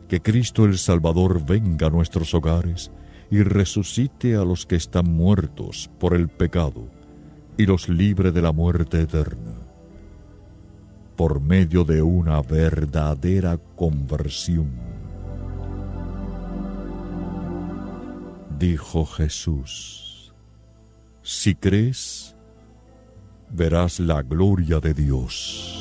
Que Cristo el Salvador venga a nuestros hogares y resucite a los que están muertos por el pecado y los libre de la muerte eterna, por medio de una verdadera conversión. Dijo Jesús: si crees, verás la gloria de Dios.